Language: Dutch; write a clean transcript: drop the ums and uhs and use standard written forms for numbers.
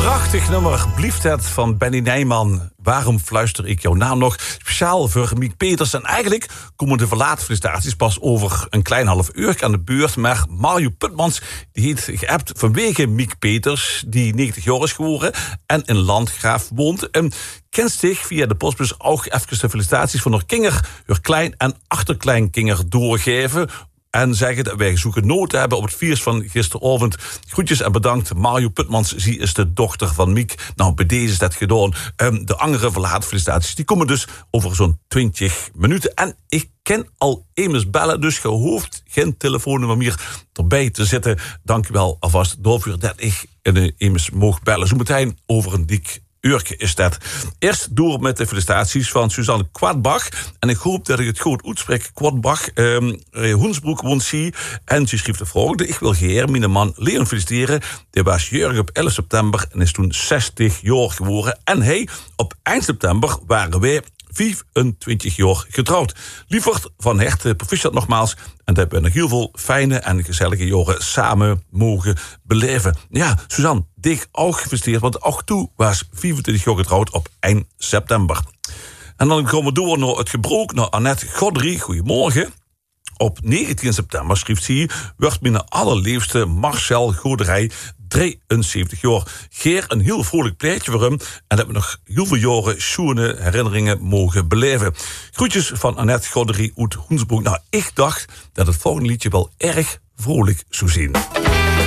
Prachtig nummer, Blieft het, van Benny Nijman. Waarom fluister ik jouw naam nog? Speciaal voor Miek Peters. En eigenlijk komen de verlaatfelicitaties pas over een klein half uur aan de beurt. Maar Mario Putmans die heeft geappt vanwege Miek Peters, die 90 jaar is geworden en in Landgraaf woont. En kent zich via de postbus ook even de felicitaties van haar kinger, haar klein- en achterkleinkinger doorgeven. En zeggen dat wij genoten hebben op het viers van gisteravond. Groetjes en bedankt. Mario Putmans, zij is de dochter van Miek. Nou, bij deze is dat gedaan. De andere verlaatfelicitaties die komen dus over zo'n 20 minuten. En ik ken al Emus bellen, dus je hoeft geen telefoonnummer meer erbij te zitten. Dank u wel alvast daarvoor dat ik Emus mocht bellen. Zo meteen over een dik uurtje is dat. Eerst door met de felicitaties van Suzanne Quadbach. En ik hoop dat ik het goed uitspreek. Quadbach, Hoensbroek woont zie. En ze schreef de volgende. Ik wil geheer mijn man Leon feliciteren. Die was jarig op 11 september en is toen 60 jaar geworden. En hij, op eind september waren wij 25 jaar getrouwd. Lieverd van harte proficiat nogmaals. En dat we nog heel veel fijne en gezellige jaren samen mogen beleven. Ja, Suzanne, dik ook gefeliciteerd, want ook toe was 25 jaar getrouwd op eind september. En dan komen we door naar het gebroek, naar Annette Godry. Goedemorgen. Op 19 september, schreef ze, werd mijn allerliefste Marcel Goderij 73 jaar. Geer een heel vrolijk pleitje voor hem. En dat we nog heel veel jaren schoene herinneringen mogen beleven. Groetjes van Annette Goddery uit Hoensbroek. Nou, ik dacht dat het volgende liedje wel erg vrolijk zou zijn.